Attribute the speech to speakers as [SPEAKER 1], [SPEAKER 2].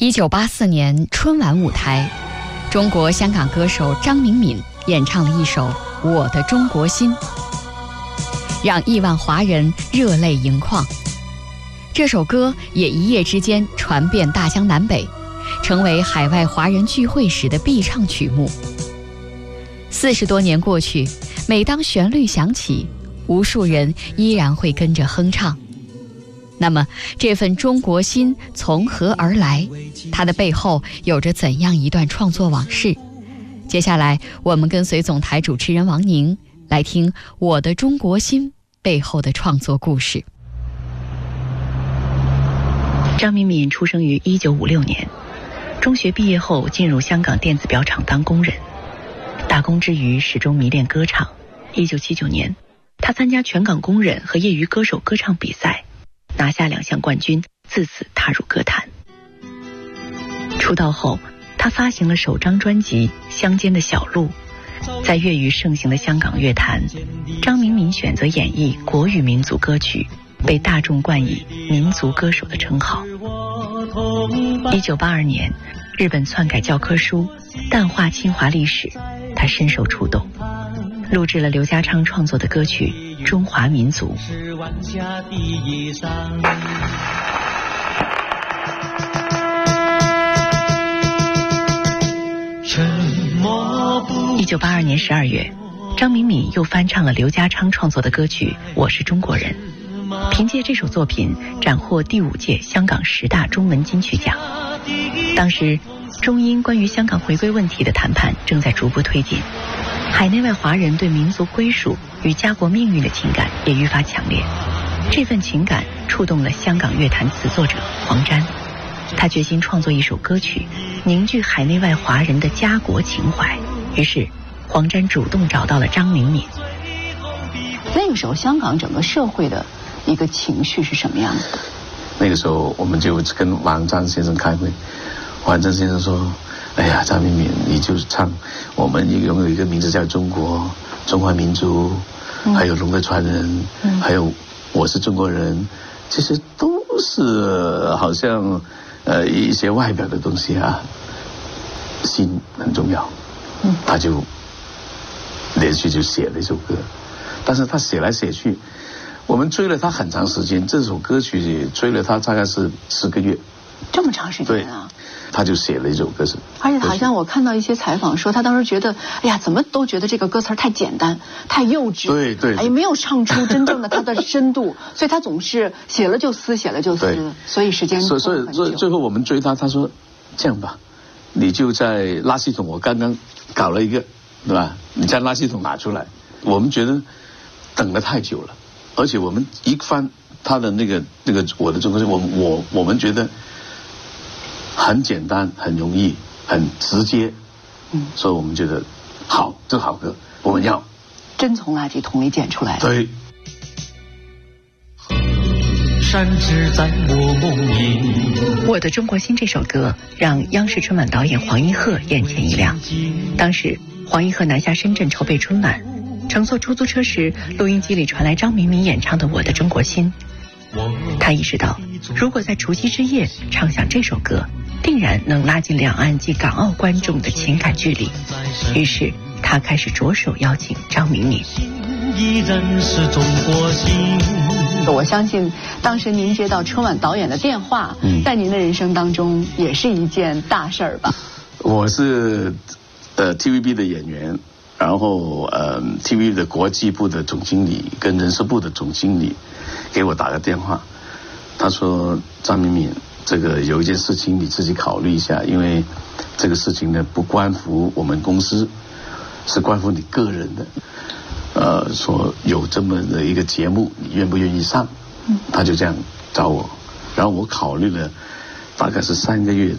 [SPEAKER 1] 1984年春晚舞台，中国香港歌手张明敏演唱了一首《我的中国心》，让亿万华人热泪盈眶。这首歌也一夜之间传遍大江南北，成为海外华人聚会时的必唱曲目。40多年过去，每当旋律响起，无数人依然会跟着哼唱。那么这份中国心从何而来？它的背后有着怎样一段创作往事？接下来我们跟随总台主持人王宁来听《我的中国心》背后的创作故事。
[SPEAKER 2] 张明敏出生于1956年，中学毕业后进入香港电子表厂当工人，打工之余始终迷恋歌唱。1979年，他参加全港工人和业余歌手歌唱比赛，拿下2项冠军，自此踏入歌坛。出道后，他发行了首张专辑《乡间的小路》。在粤语盛行的香港乐坛，张明敏选择演绎国语民族歌曲，被大众冠以民族歌手的称号。1982年，日本篡改教科书，淡化侵华历史，他深受触动，录制了刘家昌创作的歌曲《中华民族》。1982年12月，张明敏又翻唱了刘家昌创作的歌曲《我是中国人》，凭借这首作品斩获第5届香港10大中文金曲奖。当时中英关于香港回归问题的谈判正在逐步推进，海内外华人对民族归属与家国命运的情感也愈发强烈。这份情感触动了香港乐坛词作者黄沾，他决心创作一首歌曲，凝聚海内外华人的家国情怀。于是黄沾主动找到了张明敏。
[SPEAKER 3] 那个时候香港整个社会的一个情绪是什么样子的？
[SPEAKER 4] 那个时候我们就跟王张先生开会，王张先生说，哎呀，张明敏，你就是唱我们拥有一个名字叫中国，中华民族，还有龙的传人，还有我是中国人，其实都是好像一些外表的东西啊，心很重要。他就连续就写了一首歌，但是他写来写去，我们追了他很长时间，这首歌曲追了他大概是10个月。
[SPEAKER 3] 这么长时间啊？
[SPEAKER 4] 他就写了一首歌词。
[SPEAKER 3] 而且好像我看到一些采访说，他当时觉得，哎呀，怎么都觉得这个歌词太简单，太幼稚，对，哎，没有唱出真正的他的深度，所以他总是写了就撕，写了就撕，所以时间所以
[SPEAKER 4] 最后我们追他，他说这样吧，你就在垃圾桶，我刚刚搞了一个，对吧？你将垃圾桶拿出来。我们觉得等了太久了，而且我们一翻他的那个我的中国心，我们觉得很简单，很容易，很直接，所以我们觉得好，这好歌我们要。
[SPEAKER 3] 真从垃圾桶里捡出来的。
[SPEAKER 4] 对。
[SPEAKER 2] 山只在我梦里。我的中国心这首歌让央视春晚导演黄一鹤眼前一亮。当时黄一鹤南下深圳筹备春晚，乘坐出租车时，录音机里传来张明敏演唱的《我的中国心》。他意识到，如果在除夕之夜唱响这首歌，定然能拉近两岸及港澳观众的情感距离。于是他开始着手邀请张明敏。依然是中国心。
[SPEAKER 3] 我相信当时您接到春晚导演的电话，在您的人生当中也是一件大事儿吧？
[SPEAKER 4] 我是TVB 的演员，然后TVB 的国际部的总经理跟人事部的总经理给我打个电话，他说张明敏，这个有一件事情你自己考虑一下，因为这个事情呢不关乎我们公司，是关乎你个人的。说有这么的一个节目，你愿不愿意上？他就这样找我，然后我考虑了大概是3个月。